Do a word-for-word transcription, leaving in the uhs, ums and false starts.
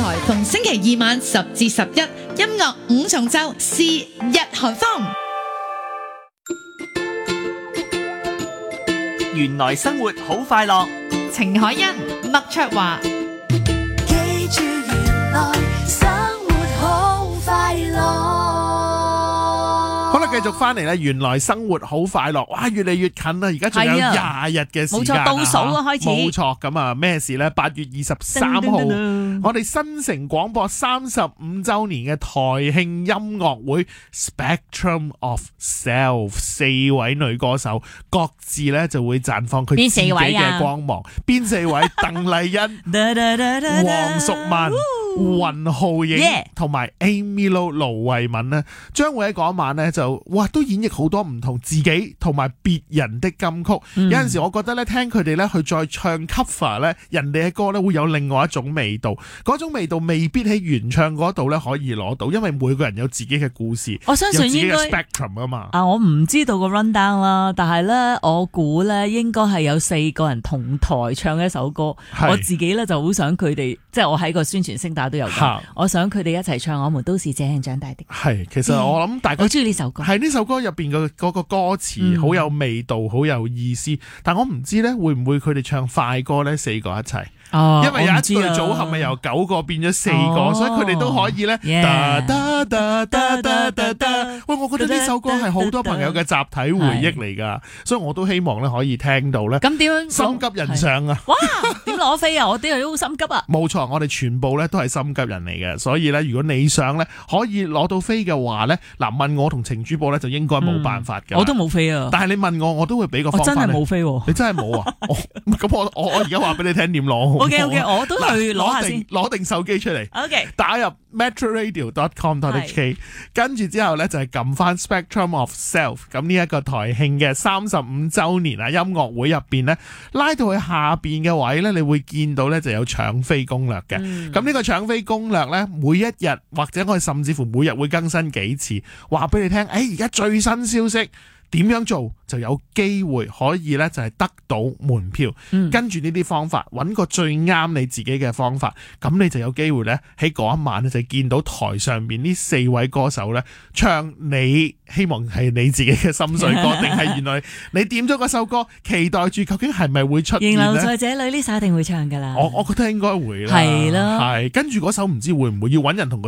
台逢星期二晚十至十一，音樂五重奏是日韓風。 原來生活好快樂， 程海欣、麥卓華。 記住原來生活好快樂。 好啦，繼續翻嚟咧，原來生活好快樂，哇，越嚟越近啦！而家仲有廿日嘅時間， 冇錯，倒數啊，開始。 冇錯，咁啊，咩事呢？八月二十三號，我哋新城廣播三十五周年嘅台慶音樂會 Spectrum of Self， 四位女歌手各自咧就會綻放佢自己嘅光芒。邊四位？鄧麗欣、黃淑曼、雲浩影同埋 Amy Lo 盧慧敏呢，將會喺嗰晚呢，就哇都演繹好多唔同自己同埋別人的金曲。嗯、有陣時我覺得咧，聽佢哋咧去再唱 cover 咧人哋嘅歌咧，會有另外一種味道。嗰種味道未必喺原唱嗰度咧可以攞到，因為每個人有自己嘅故事。 我相信應該有自己嘅 spectrum 啊嘛。 啊，我唔知道個 rundown 啦，但係咧我估咧應該係有四個人同台唱一首歌。我自己咧就好想佢哋，即係我喺個宣傳聲帶都有嘅。我想佢哋一齊唱《我們都是這樣長大的》。 係，其實我諗大家好中意呢首歌。 係呢首歌入邊嘅嗰個歌詞好有味道，好、嗯、有意思。但我唔知咧，會唔會佢哋唱快歌咧？四個一齊。哦、因為有一對組合咪由九個變咗四個，哦、所以佢哋都可以咧。噠噠噠噠噠噠噠，喂，我覺得呢首歌係好多朋友嘅集體回憶嚟噶，所以我都希望咧可以聽到咧。 咁點樣？ 心急人上啊！ 哇，點攞飛啊？我啲人都好心急啊！ 冇錯，我哋全部咧都係心急人嚟嘅，所以咧如果你想咧可以攞到飛嘅話咧，嗱問我同程主播咧就應該冇辦法嘅、嗯。 我都冇飛啊！ 但係你問我，我都會俾個方法。我真係冇飛喎！ 你真係冇啊？咁我我我而家話俾你聽點攞。O K O K， 我都去攞下先， 攞定手機出嚟。 O K， 打入 metro radio dot com dot h k， 跟住之後咧就係撳翻 Spectrum of Self。咁呢一個台慶嘅三十五週年啊音樂會入邊咧，拉到去下邊嘅位咧，你會見到咧就有搶飛攻略嘅。咁、嗯、呢個搶飛攻略咧，每一日或者我哋甚至乎每日會更新幾次，話俾你聽。誒而家最新消息。點樣做就有機會可以咧，就係得到門票。嗯、跟住呢啲方法，揾個最啱你自己嘅方法，咁你就有機會咧喺嗰一晚咧就見到台上面呢四位歌手咧唱你希望係你自己嘅心水歌，定係原來你點咗嗰首歌，期待住究竟係咪會出現咧？ 仍留在這裏呢首一定會唱噶啦。 我我覺得應該會啦。 係啦， 係跟住嗰首唔知會唔會要揾人同佢。